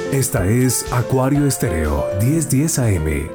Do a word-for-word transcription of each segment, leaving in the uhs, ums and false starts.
Esta es Acuario Estéreo diez diez A M.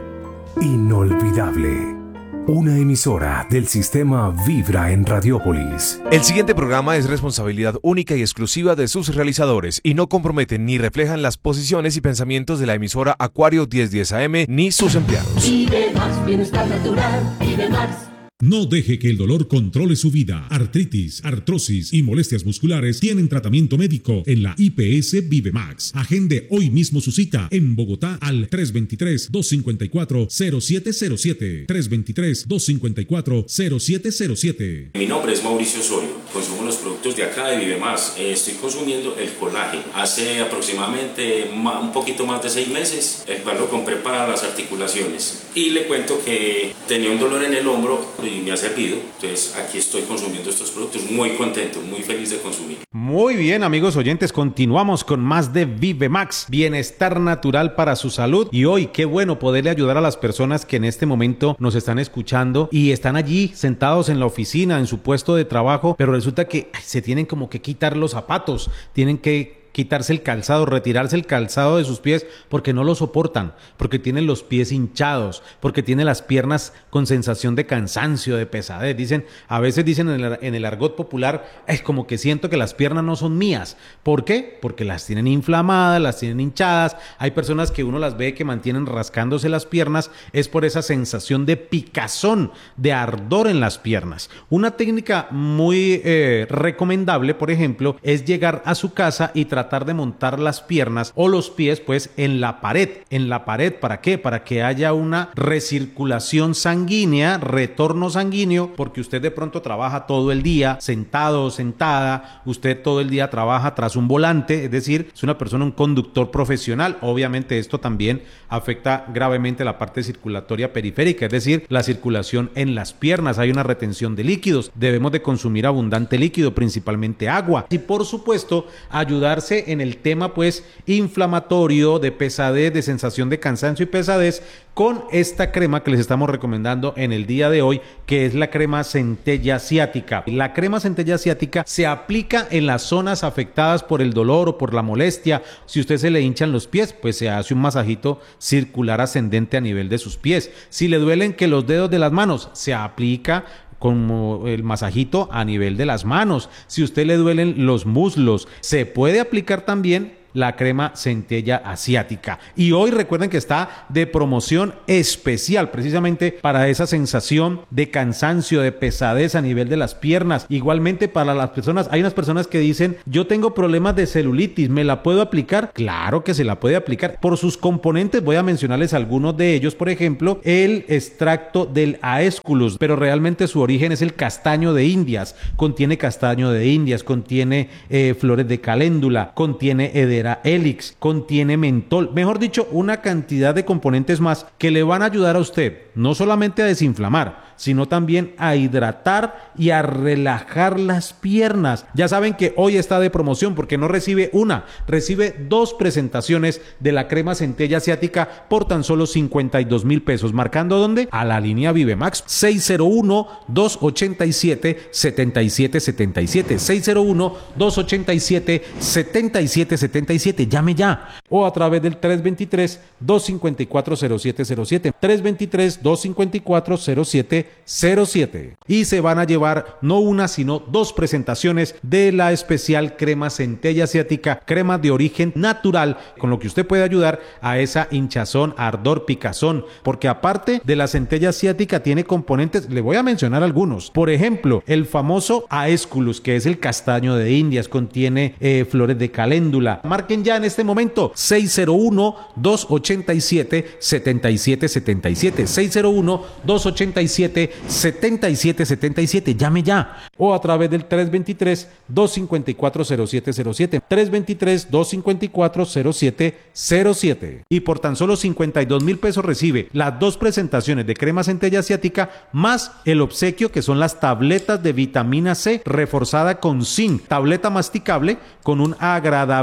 Inolvidable. Una emisora del sistema Vibra en Radiópolis. El siguiente programa es responsabilidad única y exclusiva de sus realizadores y no comprometen ni reflejan las posiciones y pensamientos de la emisora Acuario diez diez A M ni sus empleados. Vive más, bienestar natural, vive más. No deje que el dolor controle su vida. Artritis, artrosis y molestias musculares tienen tratamiento médico en la I P S Vive Max. Agende hoy mismo su cita en Bogotá al tres dos tres, dos cinco cuatro, cero siete cero siete. tres dos tres, dos cinco cuatro, cero siete cero siete. Mi nombre es Mauricio Osorio. Consumo los productos de acá de Vive Más. Eh, estoy consumiendo el colágeno. Hace aproximadamente ma- un poquito más de seis meses, el cual lo compré para las articulaciones. Y le cuento que tenía un dolor en el hombro y me ha servido. Entonces aquí estoy consumiendo estos productos, muy contento, muy feliz de consumir. Muy bien, amigos oyentes, continuamos con más de Vive Max, bienestar natural para su salud. Y hoy qué bueno poderle ayudar a las personas que en este momento nos están escuchando y están allí sentados en la oficina, en su puesto de trabajo, pero resulta que ay, se tienen como que quitar los zapatos, tienen que quitarse el calzado, retirarse el calzado de sus pies porque no lo soportan, porque tienen los pies hinchados, porque tienen las piernas con sensación de cansancio, de pesadez. Dicen, a veces dicen en el, en el argot popular, es como que siento que las piernas no son mías. ¿Por qué? Porque las tienen inflamadas, las tienen hinchadas. Hay personas que uno las ve que mantienen rascándose las piernas, es por esa sensación de picazón, de ardor en las piernas. Una técnica muy eh, recomendable, por ejemplo, es llegar a su casa y tratar tratar de montar las piernas o los pies pues en la pared, en la pared, ¿para qué? Para que haya una recirculación sanguínea, retorno sanguíneo, porque usted de pronto trabaja todo el día sentado o sentada, usted todo el día trabaja tras un volante, es decir, es una persona, un conductor profesional. Obviamente esto también afecta gravemente la parte circulatoria periférica, es decir, la circulación en las piernas, hay una retención de líquidos, debemos de consumir abundante líquido, principalmente agua, y por supuesto ayudarse en el tema pues inflamatorio, de pesadez, de sensación de cansancio y pesadez con esta crema que les estamos recomendando en el día de hoy, que es la crema centella asiática. La crema centella asiática se aplica en las zonas afectadas por el dolor o por la molestia. Si usted se le hinchan los pies, pues se hace un masajito circular ascendente a nivel de sus pies. Si le duelen que los dedos de las manos, se aplica como el masajito a nivel de las manos. Si a usted le duelen los muslos, se puede aplicar también la crema centella asiática. Y hoy recuerden que está de promoción especial precisamente para esa sensación de cansancio, de pesadez a nivel de las piernas. Igualmente para las personas, hay unas personas que dicen, yo tengo problemas de celulitis, ¿me la puedo aplicar? Claro que se la puede aplicar. Por sus componentes voy a mencionarles algunos de ellos. Por ejemplo, el extracto del Aesculus, pero realmente su origen es el castaño de Indias. Contiene castaño de Indias, contiene eh, flores de caléndula, contiene edera helix, contiene mentol, mejor dicho, una cantidad de componentes más que le van a ayudar a usted no solamente a desinflamar, sino también a hidratar y a relajar las piernas. Ya saben que hoy está de promoción porque no recibe una, recibe dos presentaciones de la crema centella asiática por tan solo cincuenta y dos mil pesos. ¿Marcando dónde? A la línea Vive Max seis cero uno, dos ocho siete, siete siete siete siete, seis cero uno, dos ocho siete, siete siete siete siete. Llame ya, o a través del tres dos tres, dos cinco cuatro, cero siete cero siete, tres dos tres, dos cinco cuatro, cero siete cero siete. Y se van a llevar no una sino dos presentaciones de la especial crema centella asiática, crema de origen natural, con lo que usted puede ayudar a esa hinchazón, ardor, picazón, porque aparte de la centella asiática tiene componentes, le voy a mencionar algunos. Por ejemplo, el famoso Aesculus, que es el castaño de Indias, contiene eh, flores de caléndula. Marquen ya en este momento seis cero uno, dos ocho siete, siete siete siete siete, seis cero uno, dos ocho siete, siete siete siete siete. Llame ya, o a través del tres dos tres, dos cinco cuatro, cero siete cero siete, tres dos tres, dos cinco cuatro, cero siete cero siete. Y por tan solo cincuenta y dos mil pesos recibe las dos presentaciones de crema centella asiática más el obsequio que son las tabletas de vitamina C reforzada con zinc, tableta masticable con un agradabilísimo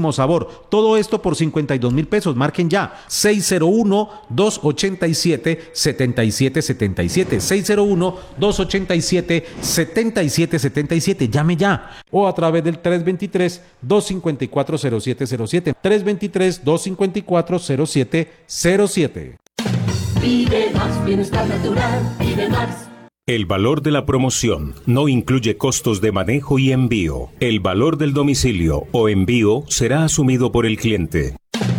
muchísimo sabor. Todo esto por cincuenta y dos mil pesos. Marquen ya. seis cero uno, dos ochenta y siete, setenta y siete setenta y siete. seis cero uno, dos ochenta y siete, setenta y siete setenta y siete. Llame ya. O a través del tres dos tres, dos cinco cuatro, cero siete cero siete. tres dos tres, dos cinco cuatro, cero siete cero siete. Vive más bienestar natural, vive más. El valor de la promoción no incluye costos de manejo y envío. El valor del domicilio o envío será asumido por el cliente.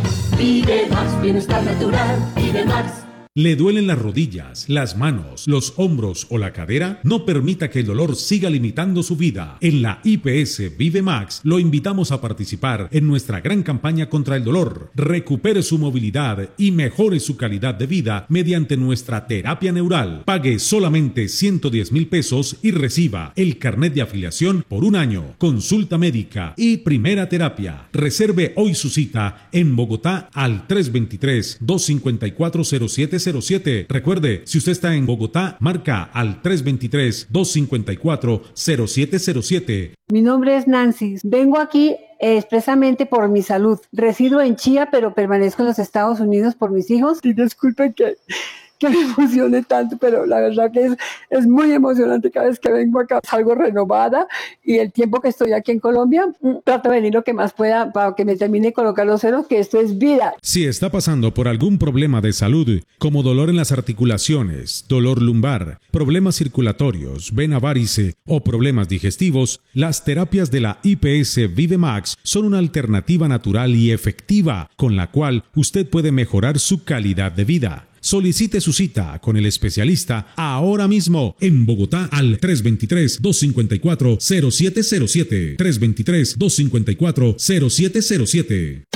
Vive más bienestar natural, vive más. ¿Le duelen las rodillas, las manos, los hombros o la cadera? No permita que el dolor siga limitando su vida. En la I P S Vive Max lo invitamos a participar en nuestra gran campaña contra el dolor. Recupere su movilidad y mejore su calidad de vida mediante nuestra terapia neural. Pague solamente ciento diez mil pesos y reciba el carnet de afiliación por un año, consulta médica y primera terapia. Reserve hoy su cita en Bogotá al tres dos tres, dos cinco cuatro, cero siete cero siete. Recuerde, si usted está en Bogotá, marca al tres dos tres, dos cinco cuatro, cero siete cero siete. Mi nombre es Nancy. Vengo aquí expresamente por mi salud. Resido en Chía, pero permanezco en los Estados Unidos por mis hijos. Y disculpen que, que me emocione tanto, pero la verdad que es, es muy emocionante cada vez que vengo acá. Salgo renovada y el tiempo que estoy aquí en Colombia, trato de venir lo que más pueda para que me termine de colocar los ceros, que esto es vida. Si está pasando por algún problema de salud, como dolor en las articulaciones, dolor lumbar, problemas circulatorios, vena varice o problemas digestivos, las terapias de la I P S Vive Max son una alternativa natural y efectiva con la cual usted puede mejorar su calidad de vida. Solicite su cita con el especialista ahora mismo en Bogotá al tres dos tres, dos cinco cuatro, cero siete cero siete. tres dos tres, dos cinco cuatro, cero siete cero siete.